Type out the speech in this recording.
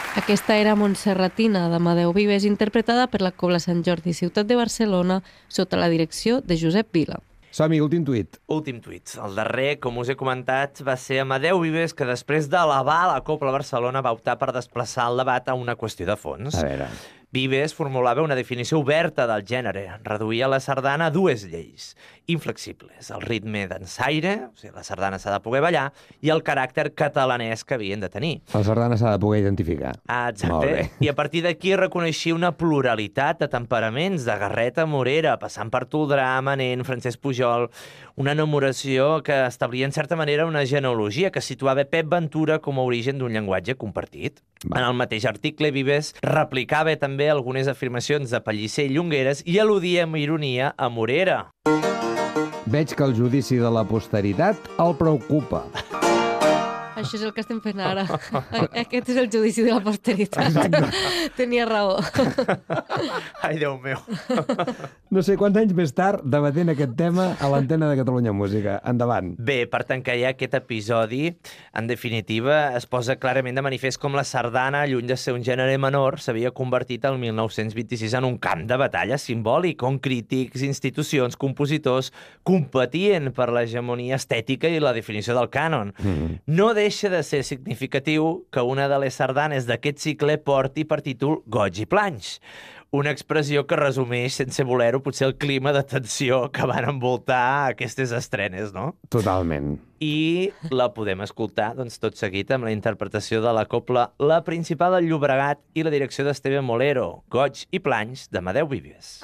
Aquesta era Montserratina d'Amadeu Vives, interpretada per la Cobla Sant Jordi Ciutat de Barcelona sota la direcció de Josep Vila. Som-hi, últim tuit. Últim tuit. El darrer, com us he comentat, va ser Amadeu Vives, que després d'elevar la Cobla Barcelona va optar per desplaçar el debat a una qüestió de fons. A veure... Vives formulava una definició oberta del gènere. Reduïa la sardana a dues lleis inflexibles: el ritme dansaire, o sigui, la sardana s'ha de poder ballar, i el caràcter catalanès que havien de tenir. La sardana s'ha de poder identificar. Exacte. I a partir d'aquí reconeixia una pluralitat de temperaments, de Garreta a Morera, passant per Toldrà, Manent, Francesc Pujol, una enumeраció que establia en certa manera una genealogia que situava Pep Ventura com a origen d'un llenguatge compartit. En el mateix article, Vives replicava també algunes afirmacions de Pellicer i Llongueres i al·ludia amb ironia a Morera. Veig que el judici de la posteritat el preocupa. Això és el que estem fent ara. Aquest és el judici de la posteritat. Tenia raó. Ai, Déu meu. No sé quants anys més tard debatent aquest tema a l'antena de Catalunya Música. Endavant. Bé, per tancar ja aquest episodi, en definitiva, es posa clarament de manifest com la sardana, lluny de ser un gènere menor, s'havia convertit el 1926 en un camp de batalla simbòlic, on crítics, institucions, compositors competien per l'hegemonia estètica i la definició del cànon. No deixa de ser significatiu que una de les sardanes d'aquest cicle porti per títol Goig i Planys, una expressió que resumeix, sense voler-ho, potser el clima de tensió que van envoltar aquestes estrenes, no? Totalment. I la podem escoltar, doncs, tot seguit amb la interpretació de la cobla La Principal del Llobregat i la direcció d'Esteve Molero, Goig i Planys, d'Amadeu Vives.